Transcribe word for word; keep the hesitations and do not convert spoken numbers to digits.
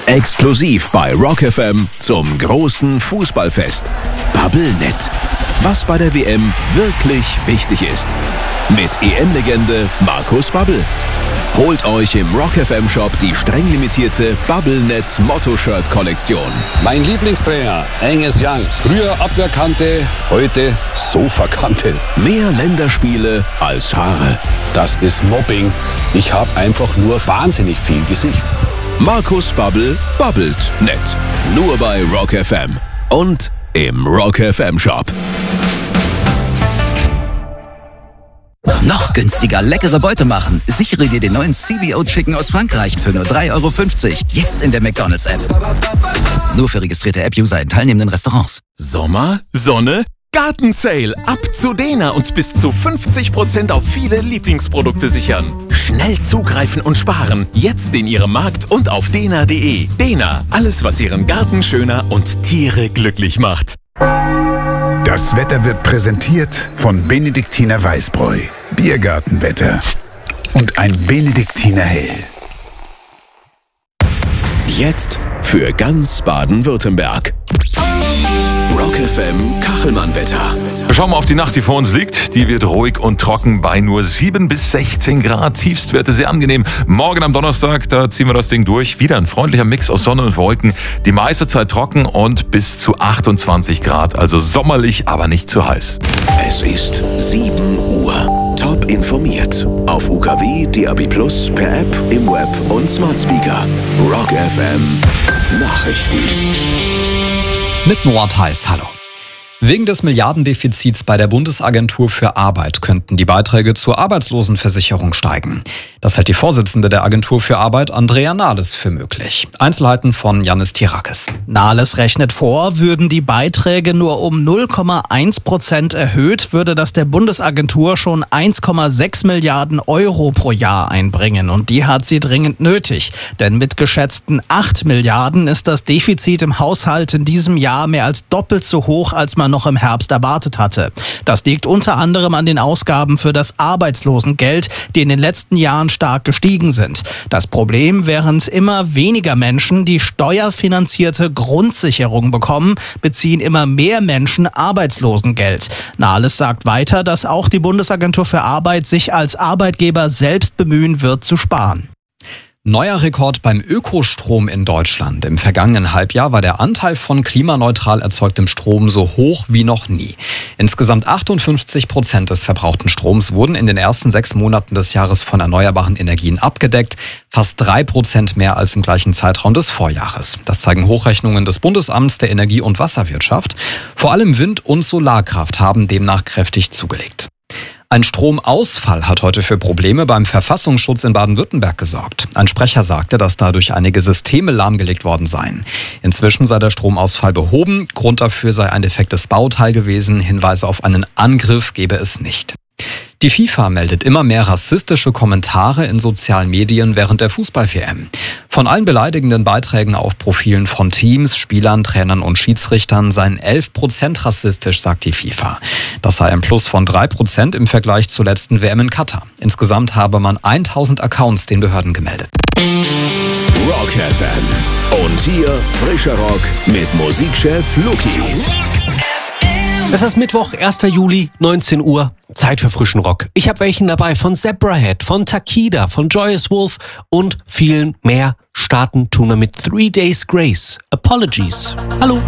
Exklusiv bei Rock F M zum großen Fußballfest. Bubblenet. Was bei der W M wirklich wichtig ist. Mit E M-Legende Markus Babbel. Holt euch im Rock F M Shop die streng limitierte Bubblenet Motto-Shirt-Kollektion. Mein Lieblingstrainer, Angus Young. Früher Abwehrkante, heute Sofakante. Mehr Länderspiele als Haare. Das ist Mobbing. Ich habe einfach nur wahnsinnig viel Gesicht. Markus Babbel babbelt nett. Nur bei Rock F M und im Rock F M Shop. Noch günstiger leckere Beute machen. Sichere dir den neuen C B O Chicken aus Frankreich für nur drei Euro fünfzig. Jetzt in der McDonald's-App. Nur für registrierte App-User in teilnehmenden Restaurants. Sommer, Sonne, Gartensale. Ab zu Dena und bis zu fünfzig Prozent auf viele Lieblingsprodukte sichern. Schnell zugreifen und sparen. Jetzt in Ihrem Markt und auf dena punkt de. Dena, alles was Ihren Garten schöner und Tiere glücklich macht. Das Wetter wird präsentiert von Benediktiner Weißbräu. Biergartenwetter. Und ein Benediktiner Hell. Jetzt für ganz Baden-Württemberg. Rock F M Kachelmann-Wetter. Wir schauen mal auf die Nacht, die vor uns liegt. Die wird ruhig und trocken bei nur sieben bis sechzehn Grad. Tiefstwerte sehr angenehm. Morgen am Donnerstag, da ziehen wir das Ding durch. Wieder ein freundlicher Mix aus Sonne und Wolken. Die meiste Zeit trocken und bis zu achtundzwanzig Grad. Also sommerlich, aber nicht zu heiß. Es ist sieben Uhr. Top informiert. Auf U K W, D A B plus, per App, im Web und Smart Speaker. Rock F M Nachrichten. Mit Noah Theis, hallo. Wegen des Milliardendefizits bei der Bundesagentur für Arbeit könnten die Beiträge zur Arbeitslosenversicherung steigen. Das hält die Vorsitzende der Agentur für Arbeit, Andrea Nahles, für möglich. Einzelheiten von Yannis Tirakis. Nahles rechnet vor, würden die Beiträge nur um null Komma eins Prozent erhöht, würde das der Bundesagentur schon eins Komma sechs Milliarden Euro pro Jahr einbringen. Und die hat sie dringend nötig. Denn mit geschätzten acht Milliarden ist das Defizit im Haushalt in diesem Jahr mehr als doppelt so hoch, als man noch im Herbst erwartet hatte. Das liegt unter anderem an den Ausgaben für das Arbeitslosengeld, die in den letzten Jahren stark gestiegen sind. Das Problem, während immer weniger Menschen die steuerfinanzierte Grundsicherung bekommen, beziehen immer mehr Menschen Arbeitslosengeld. Nahles sagt weiter, dass auch die Bundesagentur für Arbeit sich als Arbeitgeber selbst bemühen wird, zu sparen. Neuer Rekord beim Ökostrom in Deutschland. Im vergangenen Halbjahr war der Anteil von klimaneutral erzeugtem Strom so hoch wie noch nie. Insgesamt achtundfünfzig Prozent des verbrauchten Stroms wurden in den ersten sechs Monaten des Jahres von erneuerbaren Energien abgedeckt. Fast drei Prozent mehr als im gleichen Zeitraum des Vorjahres. Das zeigen Hochrechnungen des Bundesamts der Energie- und Wasserwirtschaft. Vor allem Wind- und Solarkraft haben demnach kräftig zugelegt. Ein Stromausfall hat heute für Probleme beim Verfassungsschutz in Baden-Württemberg gesorgt. Ein Sprecher sagte, dass dadurch einige Systeme lahmgelegt worden seien. Inzwischen sei der Stromausfall behoben. Grund dafür sei ein defektes Bauteil gewesen. Hinweise auf einen Angriff gebe es nicht. Die FIFA meldet immer mehr rassistische Kommentare in sozialen Medien während der Fußball-W M. Von allen beleidigenden Beiträgen auf Profilen von Teams, Spielern, Trainern und Schiedsrichtern seien elf Prozent rassistisch, sagt die FIFA. Das sei ein Plus von drei Prozent im Vergleich zur letzten W M in Katar. Insgesamt habe man tausend Accounts den Behörden gemeldet. Rock F M. Und hier frischer Rock mit Musikchef Luki. Es ist Mittwoch, erster Juli, neunzehn Uhr. Zeit für frischen Rock. Ich habe welchen dabei von Zebrahead, von Takida, von Joyous Wolf und vielen mehr. Starten tun wir mit Three Days Grace. Apologies. Hallo.